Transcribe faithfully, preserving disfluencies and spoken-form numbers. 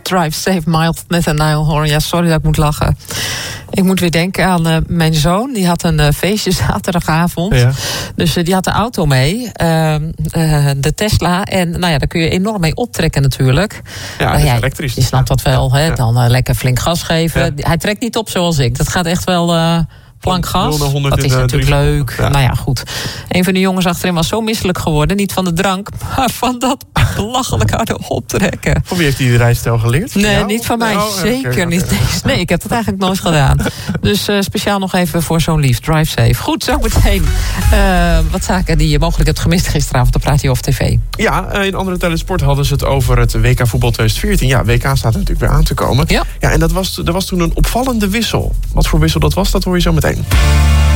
Drive Safe, Mild, Nathaniel Horn. Ja, sorry dat ik moet lachen. Ik moet weer denken aan uh, mijn zoon. Die had een uh, feestje zaterdagavond. Ja. Dus uh, die had de auto mee. Uh, uh, de Tesla. En nou ja, daar kun je enorm mee optrekken natuurlijk. Ja, uh, ja elektrisch. Je snapt dat wel. Hè? Ja. Dan uh, lekker flink gas geven. Ja. Hij trekt niet op zoals ik. Dat gaat echt wel... Uh, plank gas, dat is natuurlijk leuk. Ja. Nou ja, goed. Een van de jongens achterin was zo misselijk geworden. Niet van de drank, maar van dat belachelijk harde optrekken. Van wie heeft hij de rijstijl geleerd? Nee, jou? niet van mij. Oh, zeker okay, niet. Okay. Nee, ik heb dat eigenlijk nooit gedaan. Dus uh, speciaal nog even voor zo'n lief. Drive safe. Goed, zo meteen. Uh, wat zaken die je mogelijk hebt gemist gisteravond op Radio of tv. Ja, in andere tijden sport hadden ze het over het W K voetbal twintig veertien. Ja, W K staat natuurlijk weer aan te komen. Ja. Ja, en dat was, er was toen een opvallende wissel. Wat voor wissel dat was, dat hoor je zo meteen.